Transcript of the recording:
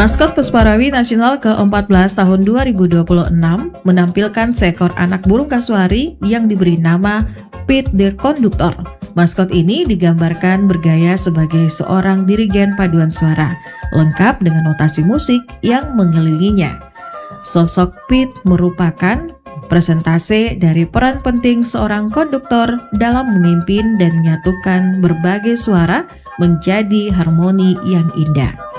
Maskot Pusparawi Nasional ke-14 tahun 2026 menampilkan seekor anak burung kasuari yang diberi nama Pete the Conductor. Maskot ini digambarkan bergaya sebagai seorang dirigen paduan suara, lengkap dengan notasi musik yang mengelilinginya. Sosok Pete merupakan presentase dari peran penting seorang konduktor dalam memimpin dan menyatukan berbagai suara menjadi harmoni yang indah.